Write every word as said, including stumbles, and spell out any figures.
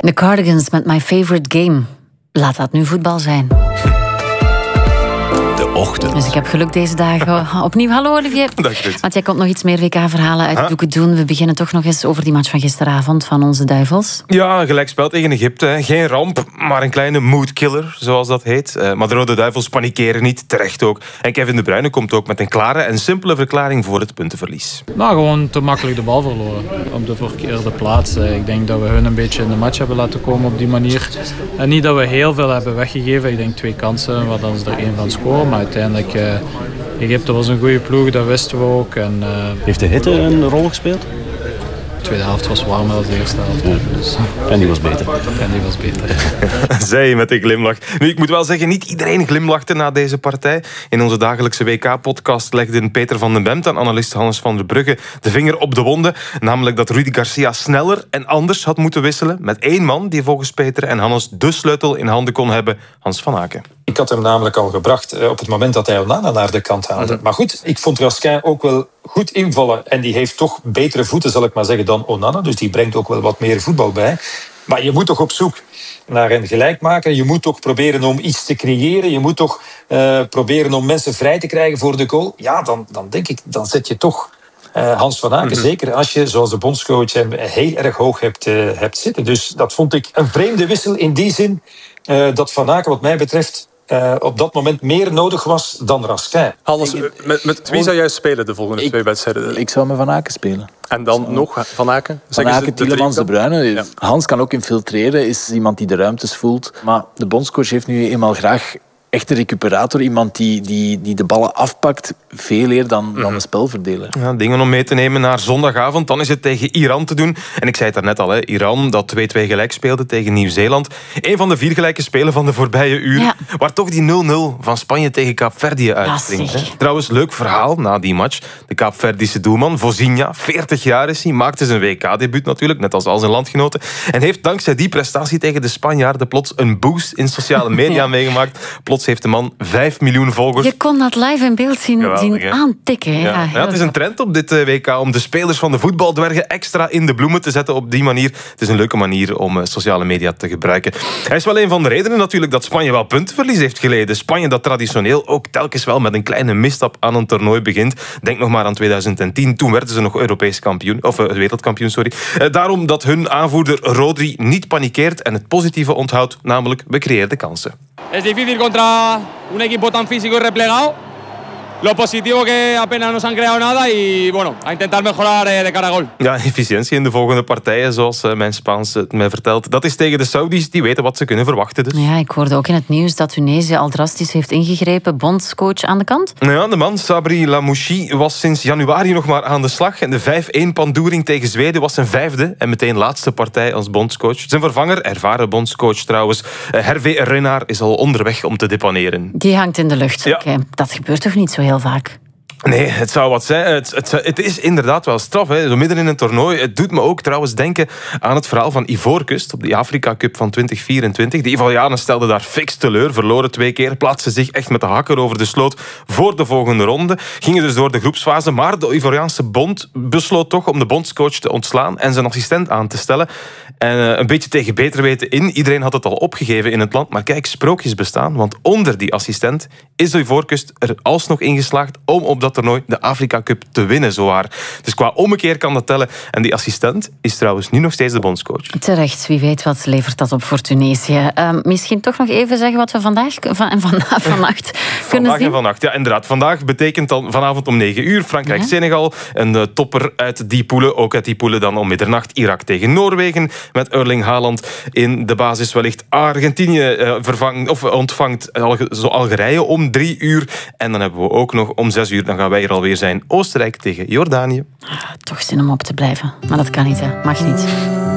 De Cardigans met My Favorite Game. Laat dat nu voetbal zijn. De ochtend. Dus ik heb geluk deze dagen. Opnieuw, hallo Olivier. Dag Ruud. Want jij komt nog iets meer W K-verhalen uit Doe ik het doen. We beginnen toch nog eens over die match van gisteravond van onze Duivels. Ja, gelijkspel tegen Egypte. Hè. Geen ramp, maar een kleine moodkiller, zoals dat heet. Uh, maar de Rode Duivels panikeren niet, terecht ook. En Kevin De Bruyne komt ook met een klare en simpele verklaring voor het puntenverlies. Nou, gewoon te makkelijk de bal verloren. Op de verkeerde plaats. Ik denk dat we hun een beetje in de match hebben laten komen op die manier. En niet dat we heel veel hebben weggegeven. Ik denk twee kansen, waar dan ze er één van scoren. Maar uiteindelijk, uh, Egypte was een goede ploeg, dat wisten we ook. En, uh, Heeft de hitte een rol gespeeld? De tweede helft was warmer dan de eerste helft. Ja. Dus, en die was beter. En die was beter. Zij met een glimlach. Nu, ik moet wel zeggen, niet iedereen glimlachte na deze partij. In onze dagelijkse W K-podcast legde Peter van den Bemt en analist Hannes van der Brugge de vinger op de wonden. Namelijk dat Rudi Garcia sneller en anders had moeten wisselen. Met één man die volgens Peter en Hannes de sleutel in handen kon hebben. Hans van Aken. Ik had hem namelijk al gebracht op het moment dat hij Onana naar de kant haalde. Maar goed, ik vond Raskin ook wel goed invallen. En die heeft toch betere voeten, zal ik maar zeggen, dan Onana. Dus die brengt ook wel wat meer voetbal bij. Maar je moet toch op zoek naar een gelijkmaker. Je moet toch proberen om iets te creëren. Je moet toch uh, proberen om mensen vrij te krijgen voor de goal. Ja, dan, dan denk ik, dan zet je toch uh, Hans van Aken. Mm-hmm. Zeker als je, zoals de bondscoach, hem heel erg hoog hebt, uh, hebt zitten. Dus dat vond ik een vreemde wissel in die zin. Uh, dat Van Aken, wat mij betreft, Uh, op dat moment meer nodig was dan Raskin. Hannes, met, met wie zou jij spelen de volgende ik, twee wedstrijden? Ik zou met Van Aken spelen. En dan zou... nog Van Aken? Van Aken, Tielemans, De Bruyne. Ja. Hans kan ook infiltreren, is iemand die de ruimtes voelt. Maar de bondscoach heeft nu eenmaal graag echt een recuperator. Iemand die, die, die de ballen afpakt, veel eer dan, mm-hmm. dan een spelverdeler. Ja, dingen om mee te nemen naar zondagavond. Dan is het tegen Iran te doen. En ik zei het daarnet al, hè, Iran dat twee-twee gelijk speelde tegen Nieuw-Zeeland. Een van de vier gelijke spelen van de voorbije uren. Ja. Waar toch die nul-nul van Spanje tegen Kaapverdië uitspringt. Ja, trouwens, leuk verhaal na die match. De Kaapverdische doelman, Vozinha, veertig jaar is hij, maakte zijn W K-debuut natuurlijk, net als al zijn landgenoten. En heeft dankzij die prestatie tegen de Spanjaarden plots een boost in sociale media ja. meegemaakt. Plots heeft de man vijf miljoen volgers. Je kon dat live in beeld zien, Geweldig, zien aantikken. Ja. Ja. Ja, het is een trend op dit W K om de spelers van de voetbaldwergen extra in de bloemen te zetten op die manier. Het is een leuke manier om sociale media te gebruiken. Hij is wel een van de redenen natuurlijk dat Spanje wel puntenverlies heeft geleden. Spanje dat traditioneel ook telkens wel met een kleine misstap aan een toernooi begint. Denk nog maar aan tweeduizend tien. Toen werden ze nog Europees kampioen. Of uh, wereldkampioen, sorry. Uh, daarom dat hun aanvoerder Rodri niet panikeert en het positieve onthoudt, namelijk we creëren de kansen. Es difícil contra un equipo tan físico y replegado. Lo positivo que apenas nos han creado nada y bueno, a intentar mejorar de cara a gol. Ja, efficiëntie in de volgende partijen, zoals mijn Spaans het mij vertelt. Dat is tegen de Saudis, die weten wat ze kunnen verwachten. Dus. Ja, ik hoorde ook in het nieuws dat Tunesië al drastisch heeft ingegrepen. Bondscoach aan de kant? Ja, de man, Sabri Lamouchi, was sinds januari nog maar aan de slag. En de vijf-één pandoering tegen Zweden was zijn vijfde en meteen laatste partij als bondscoach. Zijn vervanger, ervaren bondscoach trouwens, Hervé Renard, is al onderweg om te depaneren. Die hangt in de lucht. Ja. Okay. Dat gebeurt toch niet zo heel vaak? Nee, het zou wat zijn. Het, het, het is inderdaad wel straf, hè. Zo midden in een toernooi. Het doet me ook trouwens denken aan het verhaal van Ivoorkust op de Afrika Cup van twintig vierentwintig. De Italianen stelden daar fix teleur, verloren twee keer, plaatsten zich echt met de hakken over de sloot voor de volgende ronde. Gingen dus door de groepsfase, maar de Ivoriaanse bond besloot toch om de bondscoach te ontslaan en zijn assistent aan te stellen. En uh, een beetje tegen beter weten in. Iedereen had het al opgegeven in het land, maar kijk, sprookjes bestaan, want onder die assistent is de Ivoorkust er alsnog ingeslaagd om op dat toernooi de Afrika Cup te winnen, zowaar. Dus qua ommekeer kan dat tellen. En die assistent is trouwens nu nog steeds de bondscoach. Terecht, wie weet wat levert dat op voor Tunesië. Uh, misschien toch nog even zeggen wat we vandaag van, en van, vannacht kunnen vandaag zien. en vannacht, ja, inderdaad. Vandaag betekent dan vanavond om negen uur Frankrijk-Senegal. Een uh, topper uit die poelen. Ook uit die poelen dan om middernacht Irak tegen Noorwegen. Met Erling Haaland in de basis wellicht. Argentinië uh, vervangt, of ontvangt Alge, zo Algerije om drie uur. En dan hebben we ook nog om zes uur, dan gaan wij er alweer zijn, Oostenrijk tegen Jordanië. Ah, toch zin om op te blijven. Maar dat kan niet, hè. Mag niet.